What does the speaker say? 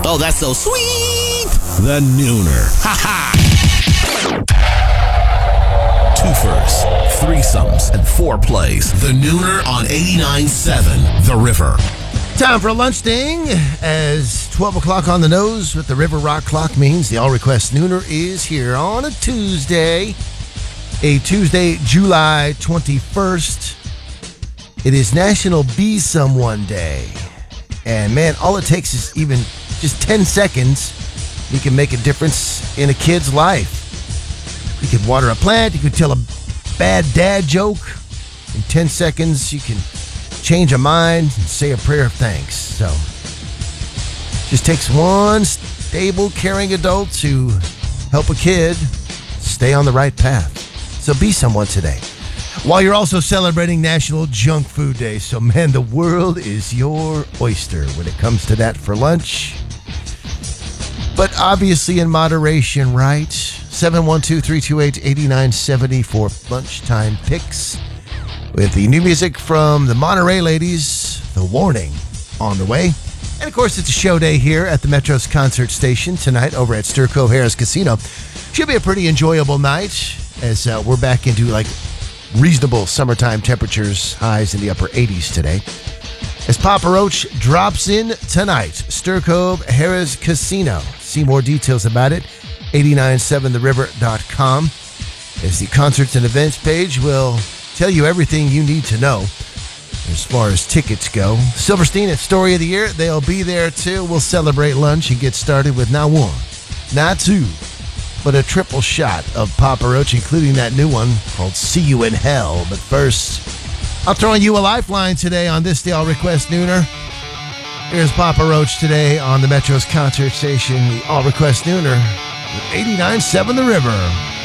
Oh, that's so sweet. The Nooner. Ha ha. Twofers, threesomes, and foreplays. The Nooner on 89.7 The River. Time for a lunch ding as 12 o'clock on the nose with the River Rock clock means the All Request Nooner is here on a Tuesday, July 21st. It is National Be Someone Day. And man, all it takes is even just 10 seconds. You can make a difference in a kid's life. You could water a plant. You could tell a bad dad joke. In 10 seconds, you can change a mind and say a prayer of thanks. So, just takes one stable, caring adult to help a kid stay on the right path. So be someone today. While you're also celebrating National Junk Food Day. So, man, the world is your oyster when it comes to that for lunch. But obviously in moderation, right? 712-328-8970 for lunchtime picks. With the new music from the Monterey Ladies, The Warning, on the way. And, of course, it's a show day here at the Metros Concert Station tonight over at Stir Cove Harris Casino. Should be a pretty enjoyable night as we're back into, reasonable summertime temperatures, highs in the upper 80s today. As Papa Roach drops in tonight, Stir Cove Harris Casino. See more details about it, 897theriver.com. As the concerts and events page will tell you everything you need to know as far as tickets go. Silverstein at Story of the Year, they'll be there too. We'll celebrate lunch and get started with not one, not two, but a triple shot of Papa Roach, including that new one called See You in Hell. But first, I'm throwing you a lifeline today on this, the All Request Nooner. Here's Papa Roach today on the Metros Concert Station, the All Request Nooner, with 89.7 The River.